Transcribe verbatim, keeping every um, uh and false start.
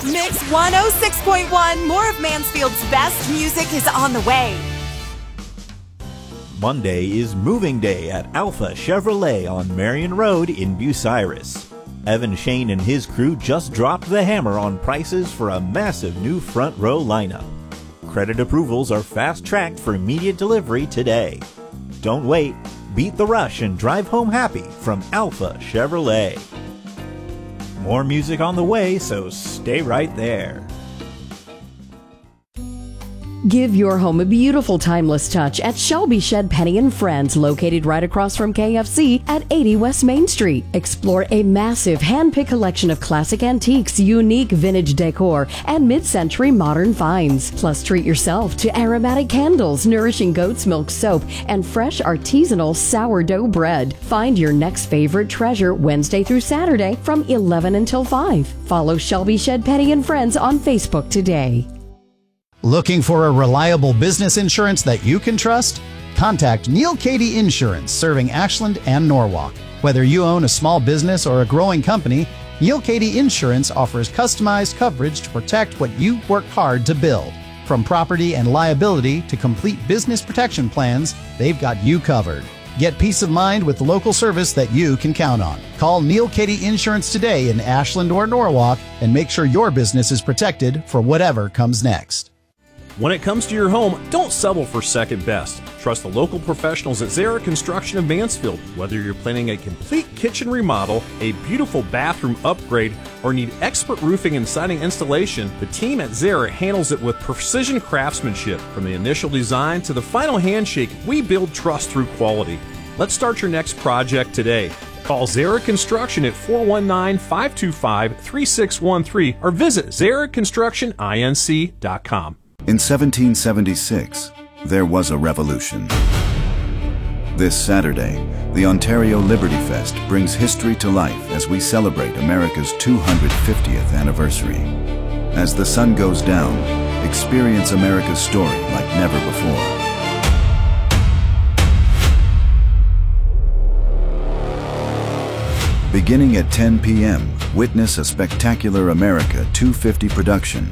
Mix one oh six point one, more of Mansfield's best music is on the way. Monday is moving day at Alpha Chevrolet on Marion Road in Bucyrus. Evan Shane and his crew just dropped the hammer on prices for a massive new front row lineup. Credit approvals are fast-tracked for immediate delivery today. Don't wait. Beat the rush and drive home happy from Alpha Chevrolet. More music on the way, so stay right there. Give your home a beautiful timeless touch at Shelby Shed Penny and Friends, located right across from K F C at eighty West Main Street. Explore a massive hand-picked collection of classic antiques, unique vintage decor, and mid-century modern finds. Plus, treat yourself to aromatic candles, nourishing goat's milk soap, and fresh artisanal sourdough bread. Find your next favorite treasure Wednesday through Saturday from eleven until five. Follow Shelby Shed Penny and Friends on Facebook today. Looking for a reliable business insurance that you can trust? Contact Neil Cady Insurance, serving Ashland and Norwalk. Whether you own a small business or a growing company, Neil Cady Insurance offers customized coverage to protect what you worked hard to build. From property and liability to complete business protection plans, they've got you covered. Get peace of mind with local service that you can count on. Call Neil Cady Insurance today in Ashland or Norwalk and make sure your business is protected for whatever comes next. When it comes to your home, don't settle for second best. Trust the local professionals at Zara Construction of Mansfield. Whether you're planning a complete kitchen remodel, a beautiful bathroom upgrade, or need expert roofing and siding installation, the team at Zara handles it with precision craftsmanship. From the initial design to the final handshake, we build trust through quality. Let's start your next project today. Call Zara Construction at four one nine, five two five, three six one three or visit zara construction inc dot com. In seventeen seventy-six, there was a revolution. This Saturday, the Ontario Liberty Fest brings history to life as we celebrate America's two hundred fiftieth anniversary. As the sun goes down, experience America's story like never before. Beginning at ten p m, witness a spectacular America two fifty production